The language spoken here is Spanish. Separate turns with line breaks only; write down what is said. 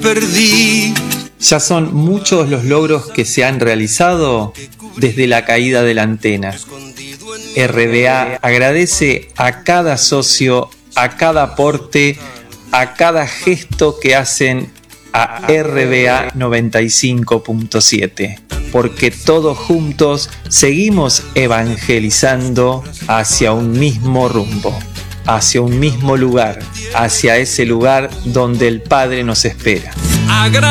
perdí.
Ya son muchos los logros que se han realizado desde la caída de la antena. RBA agradece a cada socio, a cada aporte, a cada gesto que hacen a RBA 95.7, porque todos juntos seguimos evangelizando hacia un mismo rumbo, hacia un mismo lugar, hacia ese lugar donde el Padre nos espera.